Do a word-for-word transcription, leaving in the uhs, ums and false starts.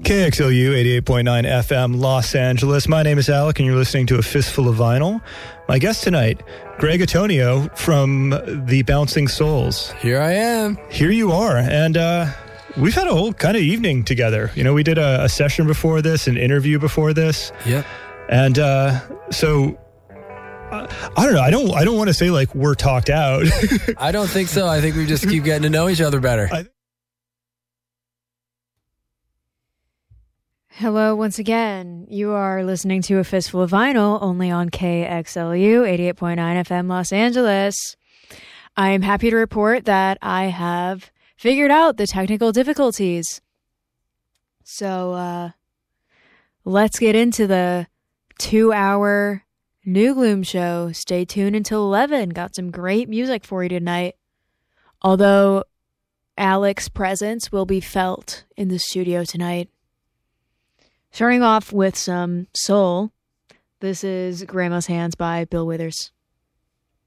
K X L U eighty-eight point nine F M Los Angeles. My name is Alec, and you're listening to A Fistful of Vinyl. My guest tonight, Greg Antonio from the Bouncing Souls. Here I am. Here you are, and uh, we've had a whole kind of evening together. You know, we did a, a session before this, an interview before this. Yep. And uh, so, uh, I don't know. I don't. I don't want to say like we're talked out. I don't think so. I think we just keep getting to know each other better. I, Hello once again. You are listening to A Fistful of Vinyl only on K X L U eighty-eight point nine F M Los Angeles. I am happy to report that I have figured out the technical difficulties. So uh, let's get into the two-hour New Gloom show. Stay tuned until eleven. Got some great music for you tonight. Although Alec's presence will be felt in the studio tonight. Starting off with some soul, this is Grandma's Hands by Bill Withers.